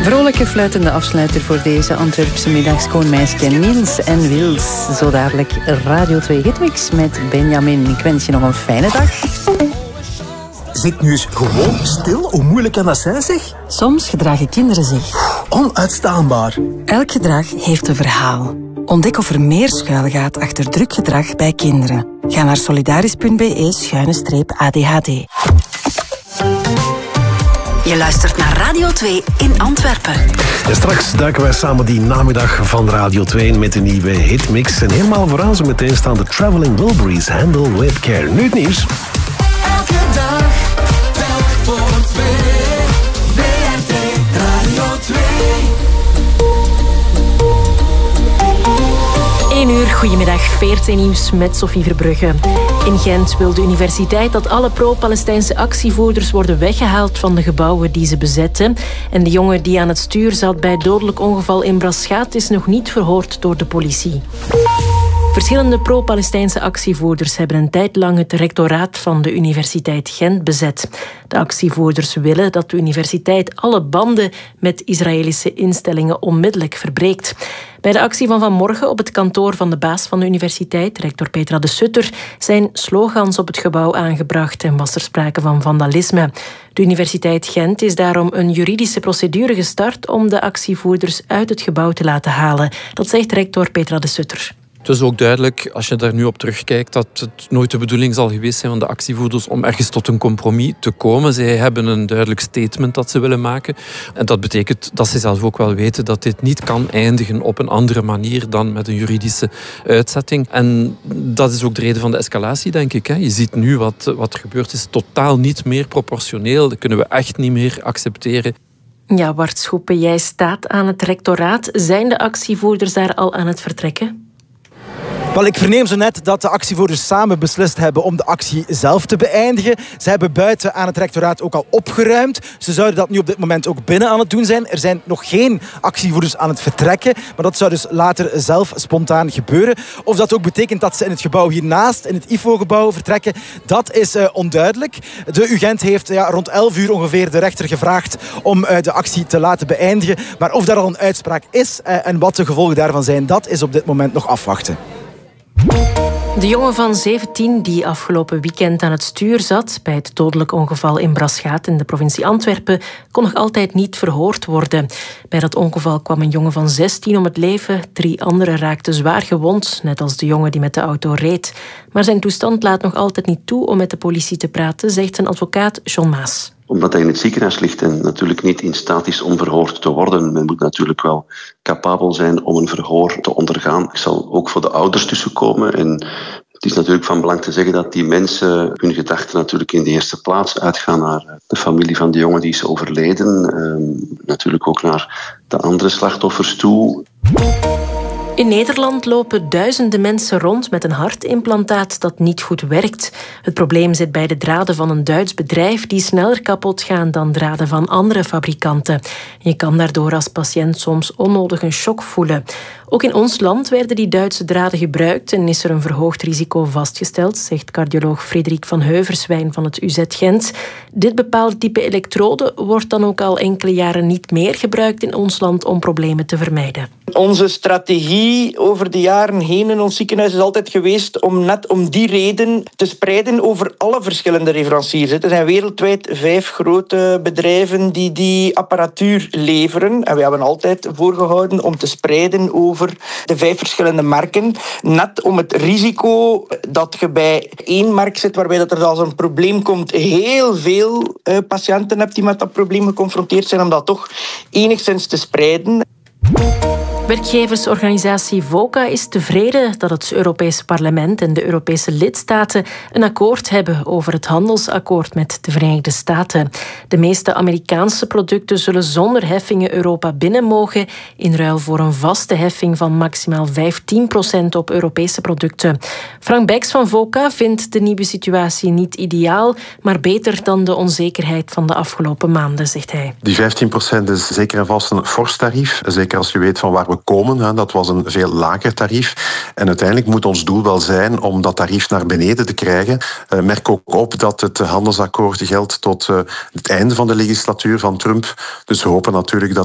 Vrolijke fluitende afsluiter voor deze Antwerpse middag. Schoonmeisje Niels en Wils. Zo dadelijk Radio 2 Hitmix met Benjamin. Ik wens je nog een fijne dag. Zit nu eens gewoon stil. Hoe moeilijk kan dat zijn, zeg? Soms gedragen kinderen zich onuitstaanbaar. Elk gedrag heeft een verhaal. Ontdek of er meer schuilgaat achter druk gedrag bij kinderen. Ga naar solidaris.be/ADHD. Je luistert naar Radio 2 in Antwerpen. En straks duiken wij samen die namiddag van Radio 2 met een nieuwe hitmix. En helemaal vooraan zo meteen staan de Traveling Wilburys, Handle with Care. Nu het nieuws. Elke dag, telk voor 2. WRT Radio 2. 1 uur, goedemiddag, VRT Nieuws met Sophie Verbrugge. In Gent wil de universiteit dat alle pro-Palestijnse actievoerders worden weggehaald van de gebouwen die ze bezetten. En de jongen die aan het stuur zat bij het dodelijk ongeval in Braschaat is nog niet verhoord door de politie. Verschillende pro-Palestijnse actievoerders hebben een tijd lang het rectoraat van de Universiteit Gent bezet. De actievoerders willen dat de universiteit alle banden met Israëlische instellingen onmiddellijk verbreekt. Bij de actie van vanmorgen op het kantoor van de baas van de universiteit, rector Petra de Sutter, zijn slogans op het gebouw aangebracht en was er sprake van vandalisme. De Universiteit Gent is daarom een juridische procedure gestart om de actievoerders uit het gebouw te laten halen. Dat zegt rector Petra de Sutter. Het is ook duidelijk, als je daar nu op terugkijkt, dat het nooit de bedoeling zal geweest zijn van de actievoerders om ergens tot een compromis te komen. Zij hebben een duidelijk statement dat ze willen maken. En dat betekent dat ze zelf ook wel weten dat dit niet kan eindigen op een andere manier dan met een juridische uitzetting. En dat is ook de reden van de escalatie, denk ik. Je ziet nu wat er gebeurt is totaal niet meer proportioneel. Dat kunnen we echt niet meer accepteren. Ja, Bart Schoepen, jij staat aan het rectoraat. Zijn de actievoerders daar al aan het vertrekken? Wel, ik verneem zo net dat de actievoerders samen beslist hebben om de actie zelf te beëindigen. Ze hebben buiten aan het rectoraat ook al opgeruimd. Ze zouden dat nu op dit moment ook binnen aan het doen zijn. Er zijn nog geen actievoerders aan het vertrekken, maar dat zou dus later zelf spontaan gebeuren. Of dat ook betekent dat ze in het gebouw hiernaast, in het IFO-gebouw, vertrekken, dat is onduidelijk. De UGent heeft rond 11 uur ongeveer de rechter gevraagd om de actie te laten beëindigen. Maar of daar al een uitspraak is en wat de gevolgen daarvan zijn, dat is op dit moment nog afwachten. De jongen van 17 die afgelopen weekend aan het stuur zat bij het dodelijk ongeval in Braschaat in de provincie Antwerpen kon nog altijd niet verhoord worden. Bij dat ongeval kwam een jongen van 16 om het leven. 3 anderen raakten zwaar gewond, net als de jongen die met de auto reed. Maar zijn toestand laat nog altijd niet toe om met de politie te praten, zegt zijn advocaat John Maas. Omdat hij in het ziekenhuis ligt en natuurlijk niet in staat is om verhoord te worden. Men moet natuurlijk wel capabel zijn om een verhoor te ondergaan. Ik zal ook voor de ouders tussenkomen. En het is natuurlijk van belang te zeggen dat die mensen hun gedachten natuurlijk in de eerste plaats uitgaan naar de familie van de jongen die is overleden. Natuurlijk ook naar de andere slachtoffers toe. In Nederland lopen duizenden mensen rond met een hartimplantaat dat niet goed werkt. Het probleem zit bij de draden van een Duits bedrijf die sneller kapot gaan dan draden van andere fabrikanten. Je kan daardoor als patiënt soms onnodig een shock voelen. Ook in ons land werden die Duitse draden gebruikt en is er een verhoogd risico vastgesteld, zegt cardioloog Frederik van Heuverswijn van het UZ Gent. Dit bepaalde type elektrode wordt dan ook al enkele jaren niet meer gebruikt in ons land om problemen te vermijden. Onze strategie over de jaren heen in ons ziekenhuis is altijd geweest om net om die reden te spreiden over alle verschillende leveranciers. Er zijn wereldwijd 5 grote bedrijven die apparatuur leveren. En we hebben altijd voorgehouden om te spreiden over de 5 verschillende merken. Net om het risico dat je bij 1 merk zit waarbij dat er als een probleem komt heel veel patiënten hebt die met dat probleem geconfronteerd zijn, om dat toch enigszins te spreiden. Werkgeversorganisatie VOCA is tevreden dat het Europese parlement en de Europese lidstaten een akkoord hebben over het handelsakkoord met de Verenigde Staten. De meeste Amerikaanse producten zullen zonder heffingen Europa binnen mogen, in ruil voor een vaste heffing van maximaal 15% op Europese producten. Frank Beks van VOCA vindt de nieuwe situatie niet ideaal, maar beter dan de onzekerheid van de afgelopen maanden, zegt hij. Die 15% is zeker en vast een fors tarief, zeker als je weet van waar we komen. Dat was een veel lager tarief. En uiteindelijk moet ons doel wel zijn om dat tarief naar beneden te krijgen. Merk ook op dat het handelsakkoord geldt tot het einde van de legislatuur van Trump. Dus we hopen natuurlijk dat